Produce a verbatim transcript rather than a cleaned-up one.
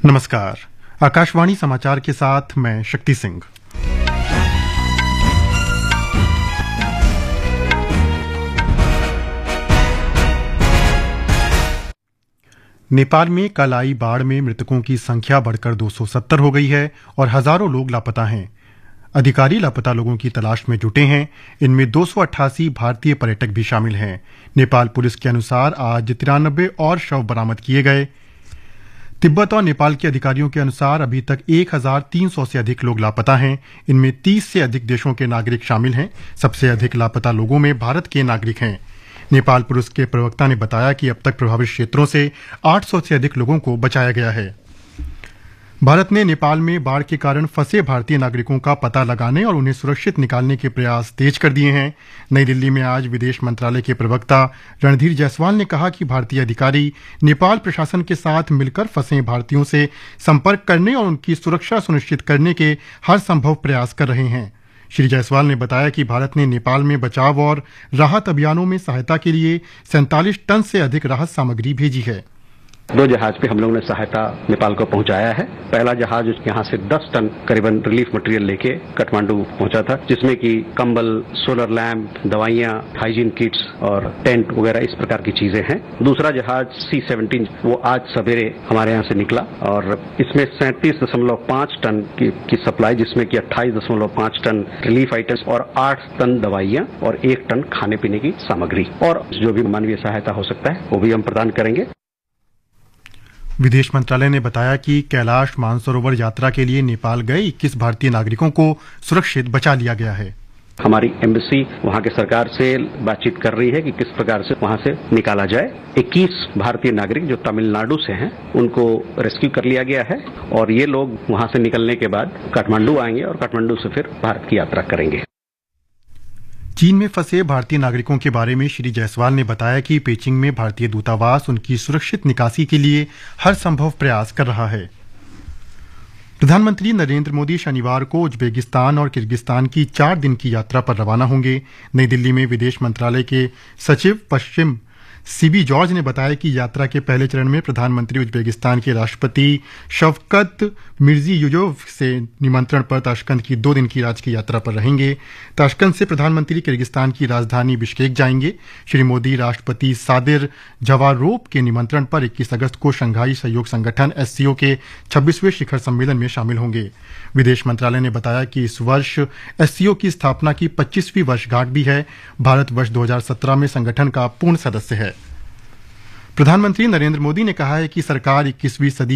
नमस्कार। आकाशवाणी समाचार के साथ मैं शक्ति सिंह। नेपाल में कल आई बाढ़ में मृतकों की संख्या बढ़कर दो सौ सत्तर हो गई है और हजारों लोग लापता हैं। अधिकारी लापता लोगों की तलाश में जुटे हैं। इनमें दो सौ अट्ठासी भारतीय पर्यटक भी शामिल हैं। नेपाल पुलिस के अनुसार आज तिरानबे और शव बरामद किए गए। तिब्बत और नेपाल के अधिकारियों के अनुसार अभी तक एक हज़ार तीन सौ से अधिक लोग लापता हैं। इनमें तीस से अधिक देशों के नागरिक शामिल हैं। सबसे अधिक लापता लोगों में भारत के नागरिक हैं। नेपाल पुलिस के प्रवक्ता ने बताया कि अब तक प्रभावित क्षेत्रों से आठ सौ से अधिक लोगों को बचाया गया है। भारत ने नेपाल में बाढ़ के कारण फंसे भारतीय नागरिकों का पता लगाने और उन्हें सुरक्षित निकालने के प्रयास तेज कर दिए हैं। नई दिल्ली में आज विदेश मंत्रालय के प्रवक्ता रणधीर जायसवाल ने कहा कि भारतीय अधिकारी नेपाल प्रशासन के साथ मिलकर फंसे भारतीयों से संपर्क करने और उनकी सुरक्षा सुनिश्चित करने के हर संभव प्रयास कर रहे हैं। श्री जायसवाल ने बताया कि भारत ने नेपाल में बचाव और राहत अभियानों में सहायता के लिए सैंतालीस टन से अधिक राहत सामग्री भेजी है। दो जहाज पे हम लोगों ने सहायता नेपाल को पहुंचाया है। पहला जहाज यहाँ से दस टन करीबन रिलीफ मटेरियल लेके काठमांडू पहुंचा था, जिसमें कि कंबल, सोलर लैंप, दवाइयां, हाइजीन किट्स और टेंट वगैरह इस प्रकार की चीजें हैं। दूसरा जहाज सी सेवनटीन वो आज सवेरे हमारे यहाँ से निकला और इसमें सैंतीस दशमलव पांच टन की, की सप्लाई, जिसमें कि अट्ठाईस दशमलव पांच टन रिलीफ आइटम्स और आठ टन दवाइयां और एक टन खाने पीने की सामग्री और जो भी मानवीय सहायता हो सकता है वो भी हम प्रदान करेंगे। विदेश मंत्रालय ने बताया कि कैलाश मानसरोवर यात्रा के लिए नेपाल गए इक्कीस भारतीय नागरिकों को सुरक्षित बचा लिया गया है। हमारी एम्बेसी वहां के सरकार से बातचीत कर रही है कि किस प्रकार से वहां से निकाला जाए। इक्कीस भारतीय नागरिक जो तमिलनाडु से हैं उनको रेस्क्यू कर लिया गया है और ये लोग वहां से निकलने के बाद काठमांडू आएंगे और काठमांडू से फिर भारत की यात्रा करेंगे। चीन में फंसे भारतीय नागरिकों के बारे में श्री जायसवाल ने बताया कि पेचिंग में भारतीय दूतावास उनकी सुरक्षित निकासी के लिए हर संभव प्रयास कर रहा है। प्रधानमंत्री नरेंद्र मोदी शनिवार को उज्बेकिस्तान और किर्गिस्तान की चार दिन की यात्रा पर रवाना होंगे। नई दिल्ली में विदेश मंत्रालय के सचिव पश्चिम सीबी जॉर्ज ने बताया कि यात्रा के पहले चरण में प्रधानमंत्री उज्बेकिस्तान के राष्ट्रपति शवकत मिर्जियोयेव से निमंत्रण पर ताशकंद की दो दिन की राजकीय यात्रा पर रहेंगे। ताशकंद से प्रधानमंत्री किर्गिस्तान की राजधानी बिश्केक जाएंगे। श्री मोदी राष्ट्रपति सादिर जवारोव के निमंत्रण पर इक्कीस अगस्त को शंघाई सहयोग संगठन एससीओ के छब्बीसवें शिखर सम्मेलन में शामिल होंगे। विदेश मंत्रालय ने बताया कि इस वर्ष एससीओ की स्थापना की पच्चीसवीं वर्षगांठ भी है। भारत वर्ष दो हज़ार सत्रह में संगठन का पूर्ण सदस्य है। प्रधानमंत्री नरेंद्र मोदी ने कहा है कि सरकार इक्कीसवीं सदी